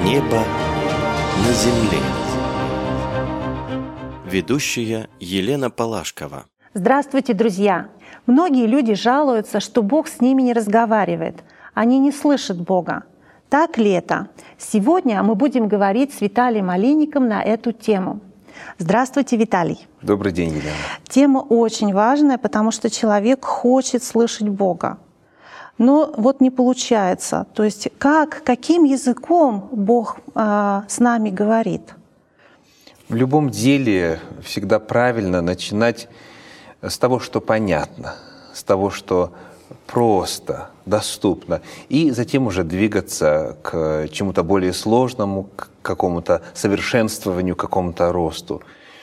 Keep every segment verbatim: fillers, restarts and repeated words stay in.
Небо на земле. Ведущая Елена Палашкова. Здравствуйте, друзья! Многие люди жалуются, что Бог с ними не разговаривает. Они не слышат Бога. Так ли это? Сегодня мы будем говорить с Виталием Олейником на эту тему. Здравствуйте, Виталий. Добрый день, Елена. Тема очень важная, потому что человек хочет слышать Бога. Но вот не получается. То есть как, каким языком Бог э, с нами говорит? В любом деле всегда правильно начинать с того, что понятно, с того, что просто, доступно, и затем уже двигаться к чему-то более сложному, к какому-то совершенствованию, к какому-то росту.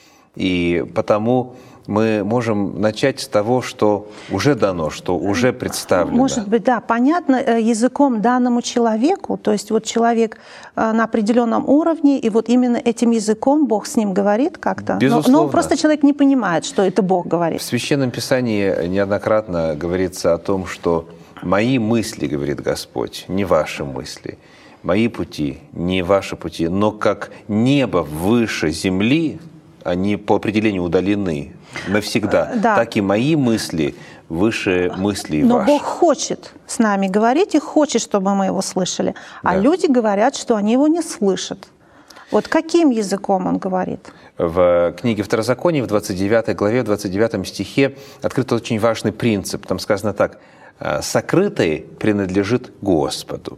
И потому мы можем начать с того, что уже дано, что уже представлено. Может быть, да, понятно языком данному человеку, то есть вот человек на определенном уровне, и вот именно этим языком Бог с ним говорит как-то. Безусловно. Но, но просто человек не понимает, что это Бог говорит. В Священном Писании неоднократно говорится о том, что «мои мысли, — говорит Господь, — не ваши мысли, мои пути, не ваши пути, но как небо выше земли, они по определению удалены навсегда, да. так и мои мысли выше мыслей Но ваших». Бог хочет с нами говорить и хочет, чтобы мы его слышали. А Да. люди говорят, что они его не слышат. Вот каким языком он говорит? В книге Второзакония, в двадцать девятой главе, в двадцать девятом стихе открыт очень важный принцип. Там сказано так: «Сокрытое принадлежит Господу,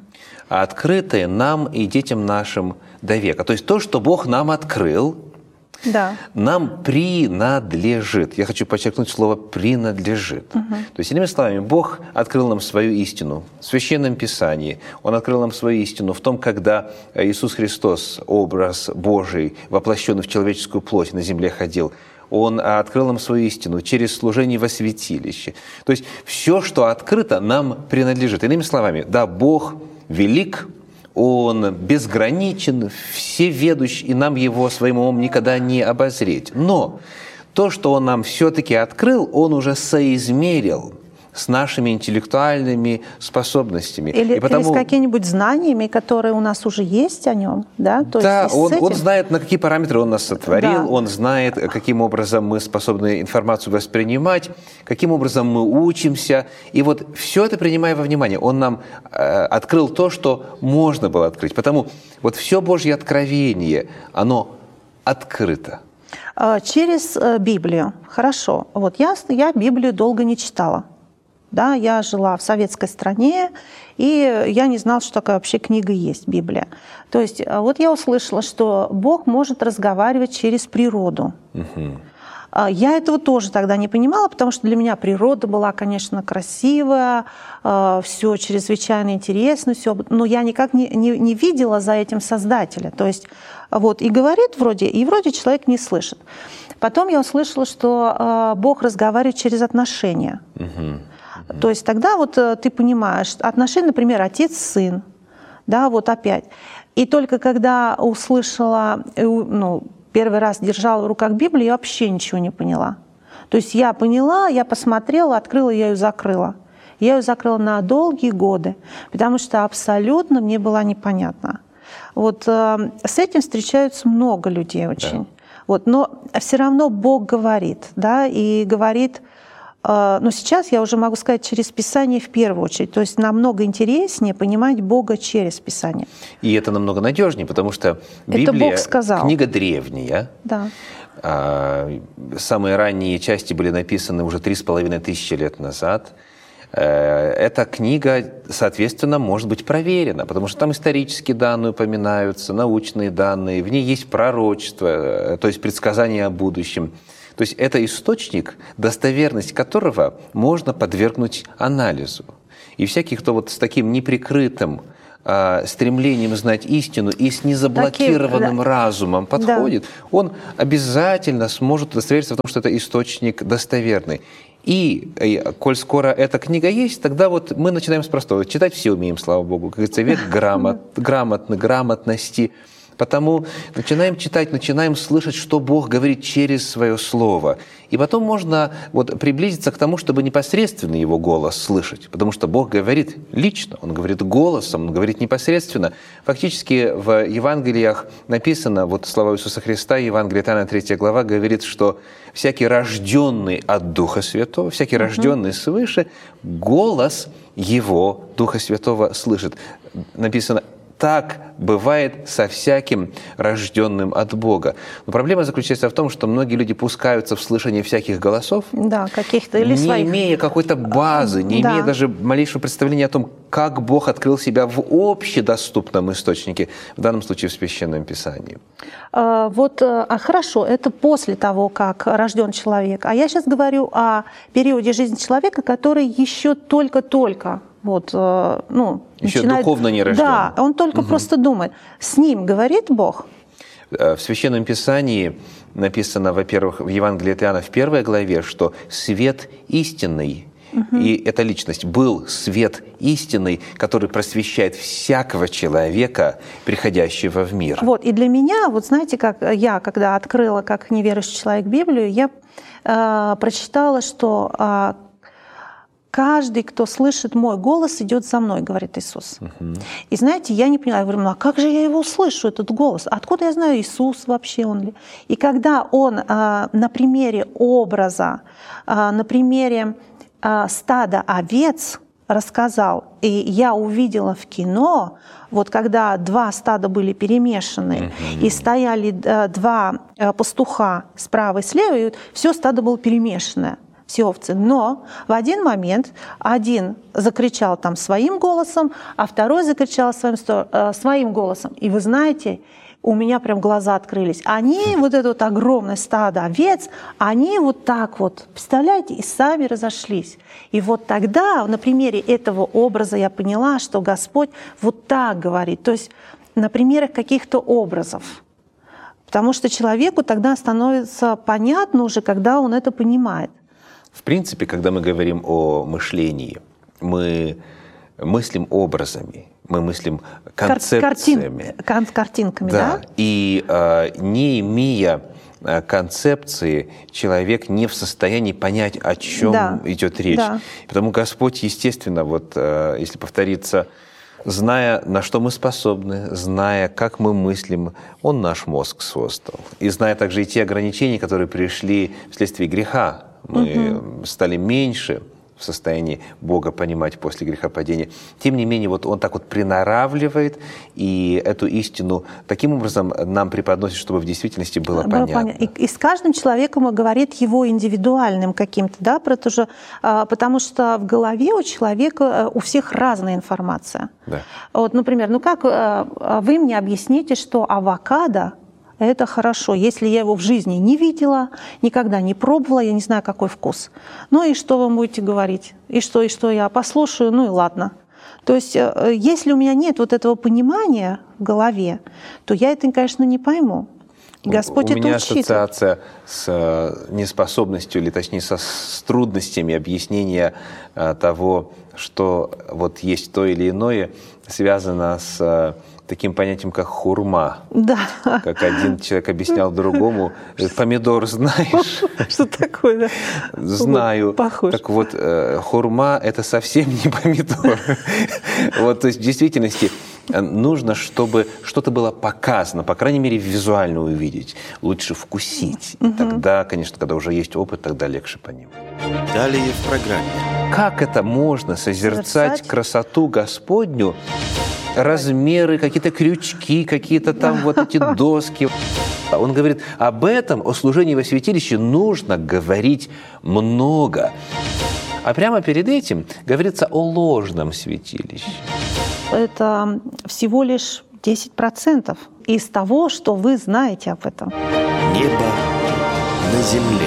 а открытое нам и детям нашим до века». То есть то, что Бог нам открыл, Да. нам принадлежит. Я хочу подчеркнуть слово «принадлежит». Угу. То есть, иными словами, Бог открыл нам свою истину в Священном Писании. Он открыл нам свою истину в том, когда Иисус Христос, образ Божий, воплощенный в человеческую плоть, на земле ходил. Он открыл нам свою истину через служение во святилище. То есть все, что открыто, нам принадлежит. Иными словами, да, Бог велик, Он безграничен, всеведущ, и нам Его своим умом никогда не обозреть. Но то, что Он нам все-таки открыл, Он уже соизмерил с нашими интеллектуальными способностями. Или, и потому... или с какими-нибудь знаниями, которые у нас уже есть о Нем. Да, То да есть он, этим... он знает, на какие параметры Он нас сотворил, Да. Он знает, каким образом мы способны информацию воспринимать, каким образом мы учимся. И вот все это принимая во внимание, Он нам э, открыл то, что можно было открыть. Потому вот все Божье откровение, оно открыто. Через Библию. Хорошо. Вот я, я Библию долго не читала. Да, я жила в советской стране, и я не знала, что такая вообще книга есть, Библия. То есть вот я услышала, что Бог может разговаривать через природу. Угу. Я этого тоже тогда не понимала, потому что для меня природа была, конечно, красивая, все чрезвычайно интересно, все, но я никак не, не, не видела за этим Создателя. То есть вот и говорит вроде, и вроде человек не слышит. Потом я услышала, что Бог разговаривает через отношения. Угу. То есть тогда вот ты понимаешь, отношения, например, отец-сын, да, вот опять. И только когда услышала, ну, первый раз держала в руках Библию, я вообще ничего не поняла. То есть я поняла, я посмотрела, открыла, я ее закрыла. Я ее закрыла на долгие годы, потому что абсолютно мне была непонятна. Вот э, с этим встречаются много людей очень. Да. Вот, но все равно Бог говорит, да, и говорит... Но сейчас я уже могу сказать через Писание в первую очередь. То есть намного интереснее понимать Бога через Писание. И это намного надежнее, потому что Библия – книга древняя. Да. Самые ранние части были написаны уже три с половиной тысячи лет назад. Эта книга, соответственно, может быть проверена, потому что там исторические данные упоминаются, научные данные, в ней есть пророчество, то есть предсказания о будущем. То есть это источник, достоверность которого можно подвергнуть анализу. И всякий, кто вот с таким неприкрытым э, стремлением знать истину и с незаблокированным Таким, да. разумом подходит, да. он обязательно сможет удостовериться в том, что это источник достоверный. И, и коль скоро эта книга есть, тогда вот мы начинаем с простого. Читать все умеем, слава Богу. Как говорится, век грамот, грамотно, грамотности. Потому начинаем читать, начинаем слышать, что Бог говорит через Свое Слово. И потом можно вот приблизиться к тому, чтобы непосредственно Его голос слышать. Потому что Бог говорит лично, Он говорит голосом, Он говорит непосредственно. Фактически в Евангелиях написано, вот слова Иисуса Христа, Евангелие от Иоанна, третья глава, говорит, что всякий рожденный от Духа Святого, всякий угу. рожденный свыше, голос Его, Духа Святого, слышит. Написано, так бывает со всяким рожденным от Бога. Но проблема заключается в том, что многие люди пускаются в слышание всяких голосов, да, каких-то или не своих. имея какой-то базы, не да. имея даже малейшего представления о том, как Бог открыл себя в общедоступном источнике, в данном случае в Священном Писании. А, вот, а, хорошо, это после того, как рожден человек. А я сейчас говорю о периоде жизни человека, который еще только-только вот, ну, еще начинает... духовно не рожден. Да, он только угу. просто думает. С ним говорит Бог? В Священном Писании написано, во-первых, в Евангелии от Иоанна в первой главе, что свет истинный, угу. и эта личность был свет истинный, который просвещает всякого человека, приходящего в мир. Вот, и для меня, вот знаете, как я, когда открыла как неверующий человек Библию, я э, прочитала, что э, каждый, кто слышит мой голос, идет за мной, говорит Иисус. Uh-huh. И знаете, я не поняла, я говорю, ну а как же я его услышу, этот голос? Откуда я знаю, Иисус вообще он ли? И когда он а, на примере образа, а, на примере а, стада овец рассказал, и я увидела в кино, вот когда два стада были перемешаны, uh-huh. и стояли а, два а, пастуха справа и слева, и вот все стадо было перемешанное. Все овцы. Но в один момент один закричал там своим голосом, а второй закричал своим, своим голосом. И вы знаете, у меня прям глаза открылись. Они, вот это вот огромное стадо овец, они вот так вот, представляете, и сами разошлись. И вот тогда на примере этого образа я поняла, что Господь вот так говорит. То есть на примерах каких-то образов. Потому что человеку тогда становится понятно уже, когда он это понимает. В принципе, когда мы говорим о мышлении, мы мыслим образами, мы мыслим концепциями. Картин, картинками, да? Да. И э, не имея концепции, человек не в состоянии понять, о чем да. идет речь. Да. Потому Господь, естественно, вот, э, если повториться, зная, на что мы способны, зная, как мы мыслим, Он наш мозг создал. И зная также и те ограничения, которые пришли вследствие греха. Мы угу. стали меньше в состоянии Бога понимать после грехопадения. Тем не менее, вот Он так вот приноравливает, и эту истину таким образом нам преподносит, чтобы в действительности было, было понятно. понятно. И, и с каждым человеком он говорит его индивидуальным каким-то, да, потому, потому что в голове у человека, у всех разная информация. Да. Вот, например, ну как вы мне объясните, что авокадо это хорошо, если я его в жизни не видела, никогда не пробовала, я не знаю, какой вкус. Ну и что вы будете говорить? И что, и что я послушаю, ну и ладно. То есть если у меня нет вот этого понимания в голове, то я это, конечно, не пойму. Господь у это меня учитывает. Ассоциация с неспособностью, или точнее со, с трудностями объяснения того, что вот есть то или иное, связано с таким понятием, как хурма. Да. Как один человек объяснял другому, помидор знаешь? Что такое, да? Знаю. Похож. Так вот, хурма – это совсем не помидор. Вот, то есть в действительности нужно, чтобы что-то было показано, по крайней мере, визуально увидеть. Лучше вкусить. И тогда, конечно, когда уже есть опыт, тогда легче понимать. Далее в программе. Как это можно созерцать, Созерцать? красоту Господню, размеры, какие-то крючки, какие-то там вот эти доски. Он говорит, об этом, о служении во святилище нужно говорить много. А прямо перед этим говорится о ложном святилище. Это всего лишь десять процентов из того, что вы знаете об этом. Небо на земле.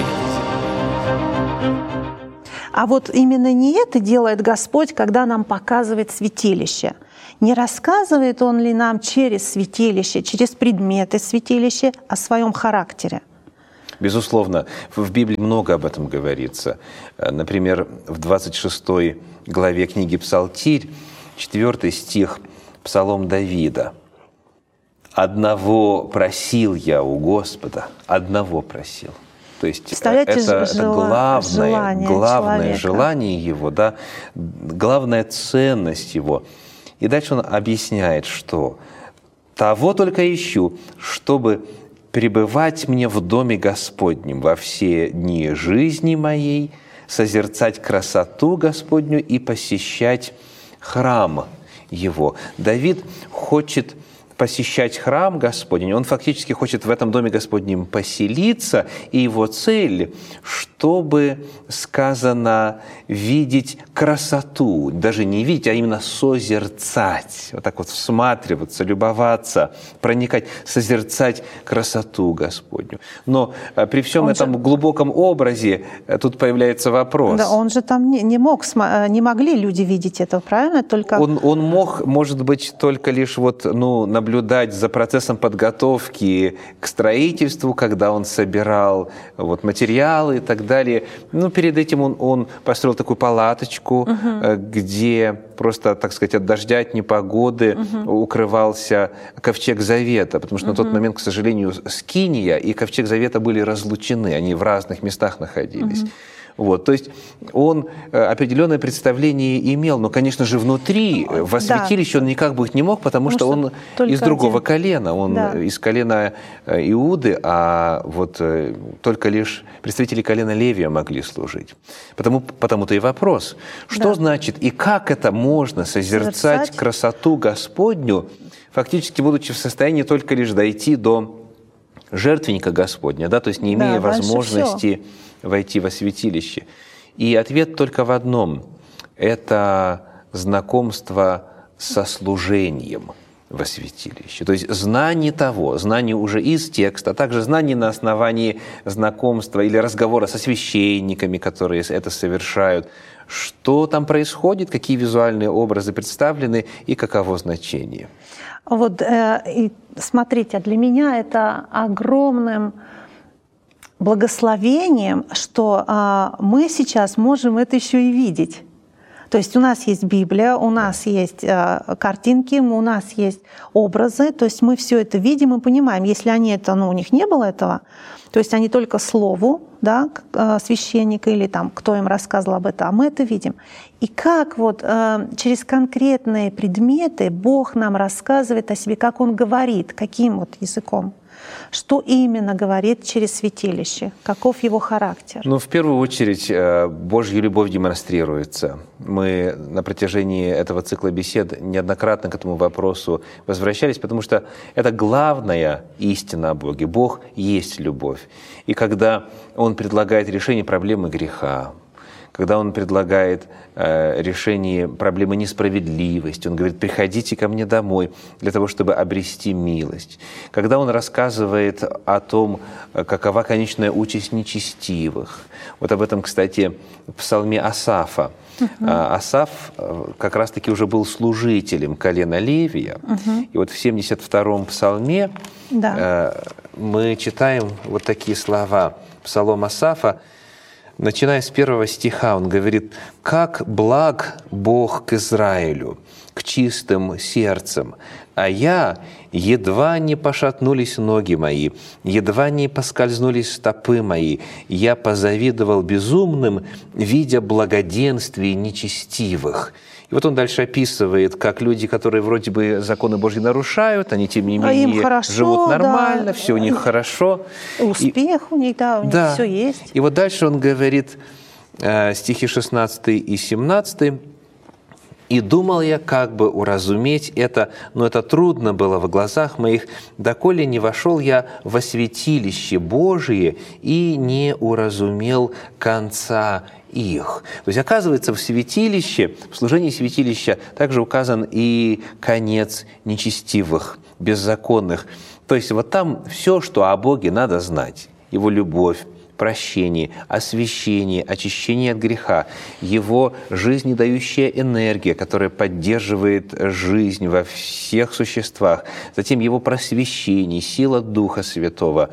А вот именно не это делает Господь, когда нам показывает святилище. Не рассказывает Он ли нам через святилище, через предметы святилища о своем характере? Безусловно, в Библии много об этом говорится. Например, в двадцать шестой главе книги «Псалтирь», четвёртый стих, Псалом Давида. «Одного просил я у Господа, одного просил». То есть это, это жела, главное, желание, главное желание его, да, главная ценность его. И дальше он объясняет, что «того только ищу, чтобы пребывать мне в доме Господнем во все дни жизни моей, созерцать красоту Господню и посещать храм Его». Давид хочет посещать храм Господень, он фактически хочет в этом доме Господнем поселиться, и его цель, чтобы, сказано, видеть красоту, даже не видеть, а именно созерцать, вот так вот всматриваться, любоваться, проникать, созерцать красоту Господню. Но при всем он этом же... глубоком образе тут появляется вопрос. Да, он же там не, не мог, не могли люди видеть это, правильно? Только... Он, он мог, может быть, только лишь вот, ну, наблюдать за процессом подготовки к строительству, когда он собирал вот, материалы и так далее. Ну, перед этим он, он построил такую палаточку, угу. где просто, так сказать, от дождя, от непогоды угу. укрывался ковчег Завета, потому что угу. на тот момент, к сожалению, Скиния и ковчег Завета были разлучены, они в разных местах находились. Угу. Вот, то есть он определенное представление имел, но, конечно же, внутри, во святилище да. он никак быть не мог, потому, потому что он что из другого один. колена, он да. из колена Иуды, а вот только лишь представители колена Левия могли служить. Потому, потому-то и вопрос, что да. значит и как это можно созерцать, созерцать красоту Господню, фактически будучи в состоянии только лишь дойти до жертвенника Господня, да, то есть не имея да, возможности войти во святилище. И ответ только в одном – это знакомство со служением во святилище. То есть знание того, знание уже из текста, а также знание на основании знакомства или разговора со священниками, которые это совершают, что там происходит, какие визуальные образы представлены и каково значение. Вот, э, и смотрите, для меня это огромным благословением, что а, мы сейчас можем это еще и видеть. То есть у нас есть Библия, у нас есть а, картинки, у нас есть образы, то есть мы все это видим и понимаем. Если они это, ну, у них не было этого, то есть они только слову, да, священника или там, кто им рассказывал об этом, а мы это видим. И как вот э, через конкретные предметы Бог нам рассказывает о себе, как Он говорит, каким вот языком. Что именно говорит через святилище? Каков его характер? Ну, в первую очередь, Божья любовь демонстрируется. Мы на протяжении этого цикла бесед неоднократно к этому вопросу возвращались, потому что это главная истина о Боге. Бог есть любовь. И когда Он предлагает решение проблемы греха, когда Он предлагает э, решение проблемы несправедливости, Он говорит: приходите ко мне домой для того, чтобы обрести милость. Когда Он рассказывает о том, какова конечная участь нечестивых. Вот об этом, кстати, в псалме Асафа. Uh-huh. Асаф как раз-таки уже был служителем колена Левия. Uh-huh. И вот в семьдесят втором псалме да. э, мы читаем вот такие слова. Псалом Асафа. Начиная с первого стиха, он говорит: «Как благ Бог к Израилю, к чистым сердцем, а я, едва не пошатнулись ноги мои, едва не поскользнулись стопы мои, я позавидовал безумным, видя благоденствие нечестивых». И вот он дальше описывает, как люди, которые вроде бы законы Божьи нарушают, они тем не менее хорошо, живут нормально, да. все у них хорошо. Успех и, у них, да, у них да. все есть. И вот дальше он говорит, э, стихи шестнадцатый и семнадцатый. «И думал я, как бы уразуметь это, но это трудно было в глазах моих, доколе не вошел я во святилище Божие и не уразумел конца их». То есть, оказывается, в святилище, в служении святилища также указан и конец нечестивых, беззаконных. То есть, вот там все, что о Боге надо знать. Его любовь, прощении, освящении, очищении от греха, Его жизнедающая энергия, которая поддерживает жизнь во всех существах, затем Его просвещение, сила Духа Святого,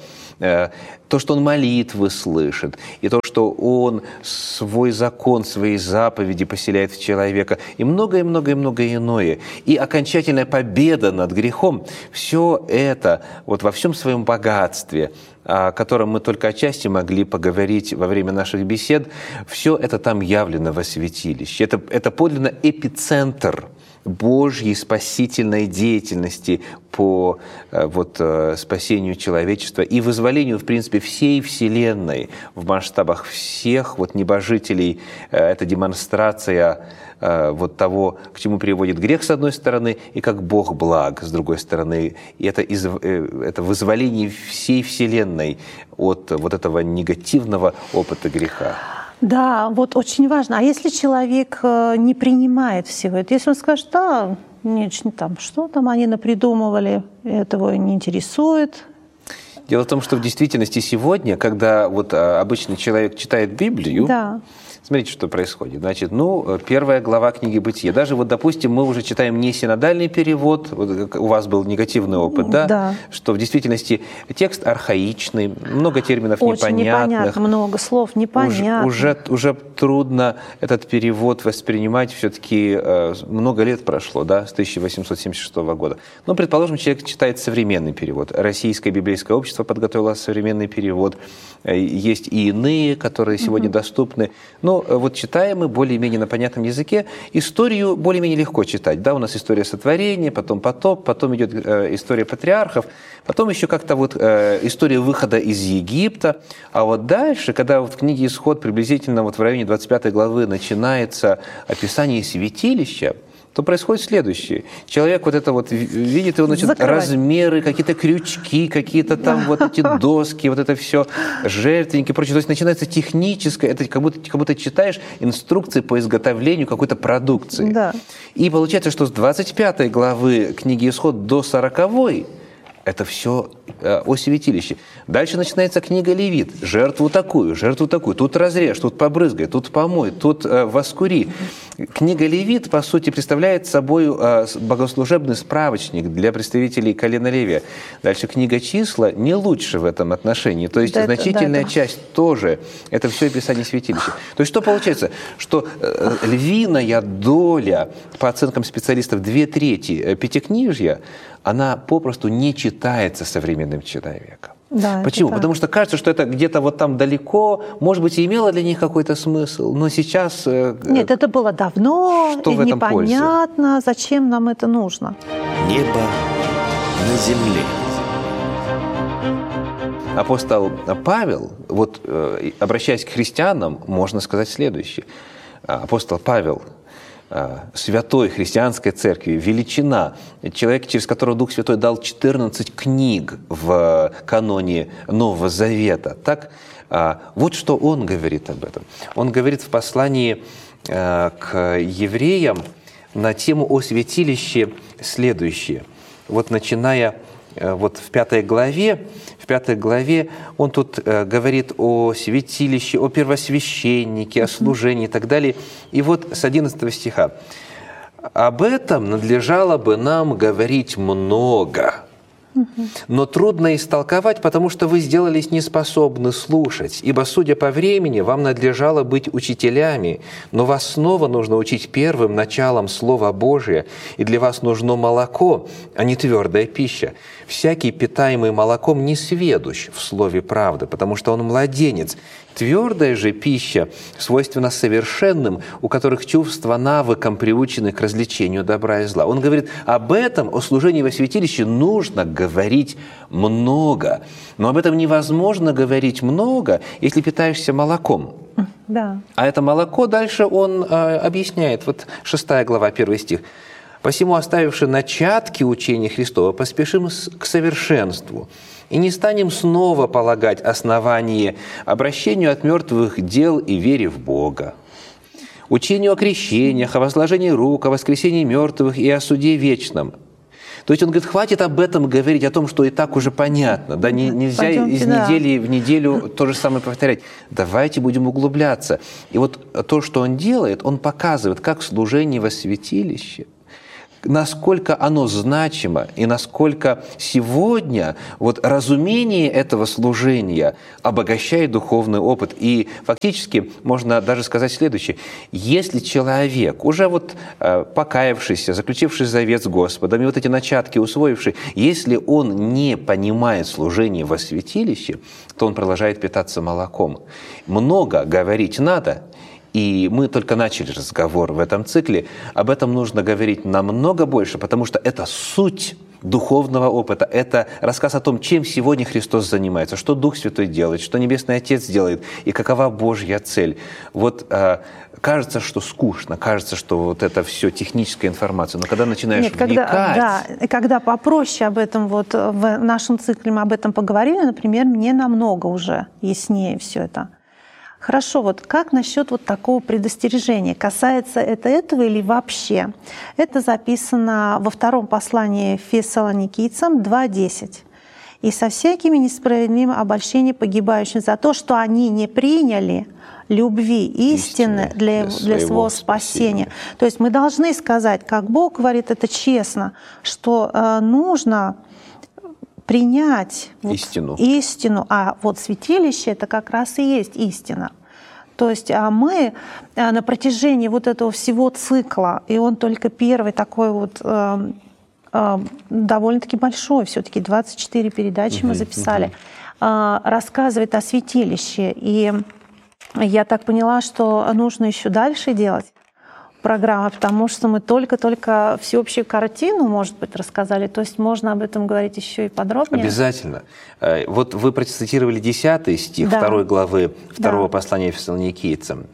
то, что Он молитвы слышит, и то, что Он свой закон, свои заповеди поселяет в человека, и многое-многое-многое иное. И окончательная победа над грехом, все это вот во всем своем богатстве, о котором мы только отчасти могли поговорить во время наших бесед, все это там явлено во святилище. Это, это подлинно эпицентр Божьей спасительной деятельности по вот, спасению человечества и вызволению, в принципе, всей Вселенной в масштабах всех вот, небожителей. Это демонстрация вот того, к чему приводит грех, с одной стороны, и как Бог благ, с другой стороны. И это, из, это вызволение всей Вселенной от вот этого негативного опыта греха. Да, вот очень важно. А если человек не принимает всего этого, если он скажет, да, не, там, что там они напридумывали, этого не интересует. Дело в том, что в действительности сегодня, когда вот обычный человек читает Библию, да. Смотрите, что происходит. Значит, ну, первая глава книги «Бытия». Даже вот, допустим, мы уже читаем не синодальный перевод, вот у вас был негативный опыт, да? Да. Что в действительности текст архаичный, много терминов очень непонятных. непонятно, много слов непонятно. Уже, уже, уже трудно этот перевод воспринимать, все-таки э, много лет прошло, да, с тысяча восемьсот семьдесят шестого года. Но, предположим, человек читает современный перевод. Российское библейское общество подготовило современный перевод. Есть и иные, которые сегодня угу. доступны. Но вот читаем мы более-менее на понятном языке. Историю более-менее легко читать. Да, у нас история сотворения, потом потоп, потом идет э, история патриархов, потом еще как-то вот э, история выхода из Египта. А вот дальше, когда вот в книге «Исход» приблизительно вот в районе двадцать пятой главы начинается описание святилища, то происходит следующее. Человек вот это вот видит, его, значит, размеры, какие-то крючки, какие-то там вот эти доски, вот это все, жертвенники и прочее. То есть начинается техническое, это как будто, как будто читаешь инструкции по изготовлению какой-то продукции. Да. И получается, что с двадцать пятой главы книги «Исход» до сороковой это все о святилище. Дальше начинается книга Левит. Жертву такую, жертву такую. Тут разрежь, тут побрызгай, тут помой, тут э, воскури. Книга Левит, по сути, представляет собой э, богослужебный справочник для представителей колена Левия. Дальше книга Числа не лучше в этом отношении. То есть да, значительная да, часть да. тоже. Это все описание святилища. То есть что получается? Что э, львиная доля, по оценкам специалистов, две трети пятикнижья, она попросту не читается современным человеком. Да, почему? Потому что кажется, что это где-то вот там далеко, может быть, и имело для них какой-то смысл, но сейчас... Нет, это было давно, что и непонятно, пользы? Зачем нам это нужно. Небо на земле. Апостол Павел, вот обращаясь к христианам, можно сказать следующее. Апостол Павел, святой христианской церкви, величина, человек, через которого Дух Святой дал четырнадцать книг в каноне Нового Завета. Так, вот что он говорит об этом. Он говорит в послании к евреям на тему о святилище следующее. Вот начиная вот в пятой главе, в пятой главе он тут э, говорит о святилище, о первосвященнике, о служении и так далее. И вот с одиннадцатого стиха. «Об этом надлежало бы нам говорить много, но трудно истолковать, потому что вы сделались неспособны слушать. Ибо, судя по времени, вам надлежало быть учителями, но вас снова нужно учить первым началом Слова Божия, и для вас нужно молоко, а не твердая пища. Всякий, питаемый молоком, не сведущ в слове правды, потому что он младенец. Твердая же пища свойственна совершенным, у которых чувства навыком приучены к развлечению добра и зла». Он говорит, об этом, о служении во святилище, нужно говорить много. Но об этом невозможно говорить много, если питаешься молоком. Да. А это молоко дальше он э, объясняет. Вот шестая глава, первый стих. «Посему, оставивши начатки учения Христова, поспешим к совершенству, и не станем снова полагать основание обращению от мертвых дел и вере в Бога, учению о крещениях, о возложении рук, о воскресении мертвых и о суде вечном. То есть он говорит, хватит об этом говорить, о том, что и так уже понятно. Да, не, нельзя Пойдемте, из да. недели в неделю то же самое повторять. Давайте будем углубляться. И вот то, что он делает, он показывает, как служение во святилище, насколько оно значимо и насколько сегодня вот разумение этого служения обогащает духовный опыт. И фактически можно даже сказать следующее. Если человек, уже вот э, покаявшийся, заключивший завет с Господом, и вот эти начатки усвоивший, если он не понимает служение во святилище, то он продолжает питаться молоком. Много говорить надо. И мы только начали разговор в этом цикле. Об этом нужно говорить намного больше, потому что это суть духовного опыта. Это рассказ о том, чем сегодня Христос занимается, что Дух Святой делает, что Небесный Отец делает и какова Божья цель. Вот э, кажется, что скучно, кажется, что вот это все техническая информация, но когда начинаешь Нет, вникать... Когда, да, когда попроще об этом, вот в нашем цикле мы об этом поговорили, например, мне намного уже яснее все это. Хорошо, вот как насчет вот такого предостережения? Касается это этого или вообще? Это записано во втором послании Фессалоникийцам два десять. «И со всякими несправедливым обольщением погибающим за то, что они не приняли любви истины для, для, для своего спасения». спасения. То есть мы должны сказать, как Бог говорит это честно, что э, нужно принять истину. Вот, истину, а вот святилище это как раз и есть истина. То есть а мы на протяжении вот этого всего цикла, и он только первый такой вот э, э, довольно-таки большой, все-таки двадцать четыре передачи uh-huh, мы записали, uh-huh. э, рассказывает о святилище. И я так поняла, что нужно еще дальше делать программы, потому что мы только-только всеобщую картину, может быть, рассказали, то есть можно об этом говорить еще и подробнее. Обязательно. Вот вы процитировали десятый стих да. второй главы второго да. послания Фессалоникийцам.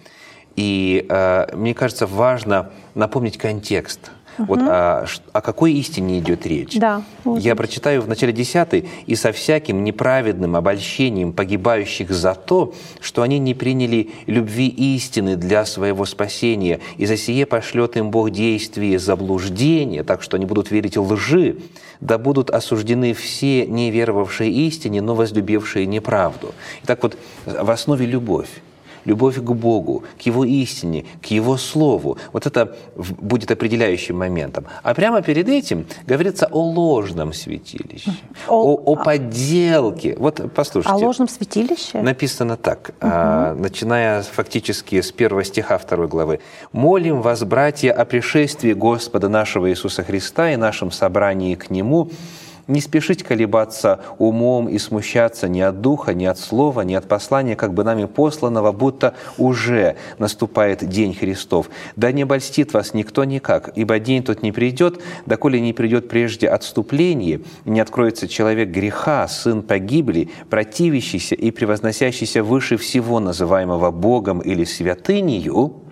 И э, мне кажется, важно напомнить контекст. Угу. Вот о, о какой истине идет речь? Да, Я прочитаю в начале десятой. «И со всяким неправедным обольщением погибающих за то, что они не приняли любви истины для своего спасения, и за сие пошлет им Бог действие заблуждения, так что они будут верить лжи, да будут осуждены все не веровавшие истине, но возлюбившие неправду». Итак, вот в основе любовь. Любовь к Богу, к Его истине, к Его Слову. Вот это будет определяющим моментом. А прямо перед этим говорится о ложном святилище, о, о, о подделке. Вот послушайте. О ложном святилище? Написано так, угу. а, начиная фактически с первого стиха второй главы. «Молим вас, братья, о пришествии Господа нашего Иисуса Христа и нашем собрании к Нему, не спешить колебаться умом и смущаться ни от духа, ни от слова, ни от послания, как бы нами посланного, будто уже наступает день Христов. Да не обольстит вас никто никак, ибо день тот не придет, доколе не придет прежде отступление, и не откроется человек греха, сын погибели, противящийся и превозносящийся выше всего, называемого Богом или святынею, угу.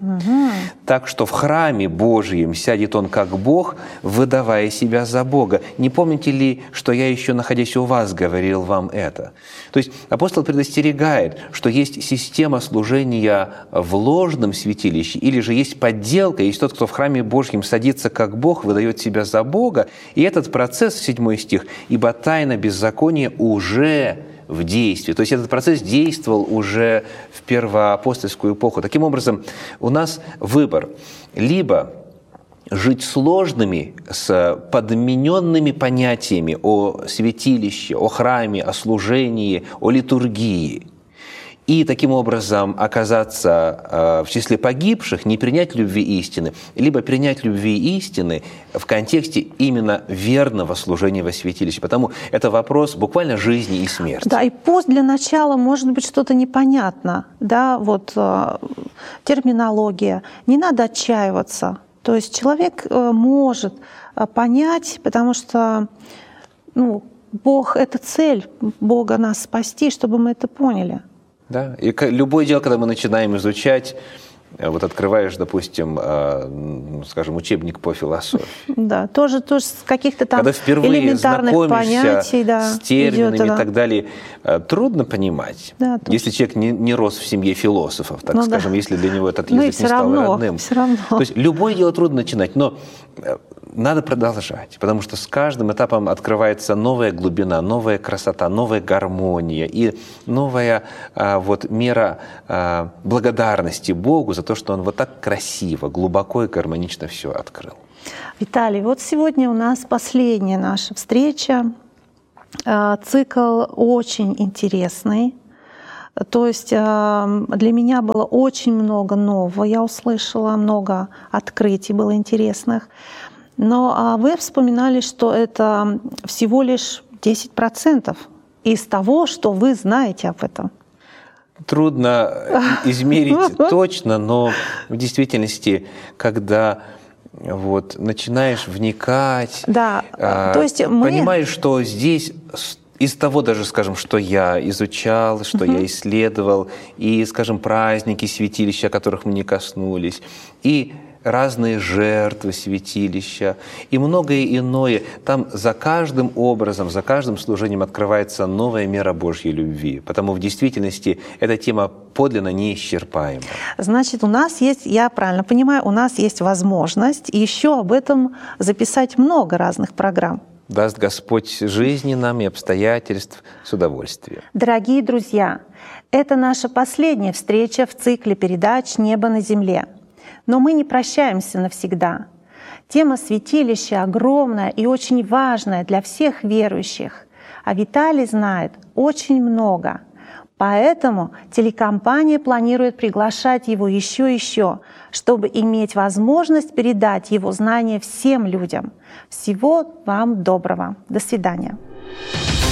так что в храме Божьем сядет он как Бог, выдавая себя за Бога. Не помните ли, что я еще, находясь у вас, говорил вам это?» То есть апостол предостерегает, что есть система служения в ложном святилище, или же есть подделка, есть тот, кто в храме Божьем садится как Бог, выдает себя за Бога. И этот процесс, седьмой стих, «ибо тайна беззакония уже в действии». То есть этот процесс действовал уже в первоапостольскую эпоху. Таким образом, у нас выбор. Либо жить сложными, с подмененными понятиями о святилище, о храме, о служении, о литургии, и таким образом оказаться в числе погибших, не принять любви истины, либо принять любви истины в контексте именно верного служения во святилище. Потому это вопрос буквально жизни и смерти. Да, и пусть для начала может быть что-то непонятно, да, вот терминология, не надо отчаиваться. То есть человек может понять, потому что ну, Бог — это цель, Бога нас спасти, чтобы мы это поняли. Да, и любое дело, когда мы начинаем изучать, вот открываешь, допустим, скажем, учебник по философии. Да, тоже, тоже с каких-то там элементарных понятий, да, с терминами идет, да. и так далее, трудно понимать, да, если человек не, не рос в семье философов, так ну, скажем, да. если для него этот язык ну, не стал равно, родным. Все равно. То есть любое дело трудно начинать, но надо продолжать, потому что с каждым этапом открывается новая глубина, новая красота, новая гармония и новая а, вот, мера а, благодарности Богу за то, что Он вот так красиво, глубоко и гармонично все открыл. Виталий, вот сегодня у нас последняя наша встреча. Цикл очень интересный. То есть для меня было очень много нового, я услышала много открытий, было интересных. Но вы вспоминали, что это всего лишь десять процентов из того, что вы знаете об этом. Трудно измерить точно, но в действительности, когда вот, начинаешь вникать, да, а, то есть мы... понимаешь, что здесь из того даже, скажем, что я изучал, что uh-huh. я исследовал, и, скажем, праздники святилища, о которых мы не коснулись, и разные жертвы святилища, и многое иное. Там за каждым образом, за каждым служением открывается новая мера Божьей любви. Потому в действительности эта тема подлинно неисчерпаема. Значит, у нас есть, я правильно понимаю, у нас есть возможность еще об этом записать много разных программ. Даст Господь жизни нам и обстоятельств с удовольствием. Дорогие друзья, это наша последняя встреча в цикле передач «Небо на земле». Но мы не прощаемся навсегда. Тема святилища огромная и очень важная для всех верующих. А Виталий знает очень много. Поэтому телекомпания планирует приглашать его еще и еще, чтобы иметь возможность передать его знания всем людям. Всего вам доброго. До свидания.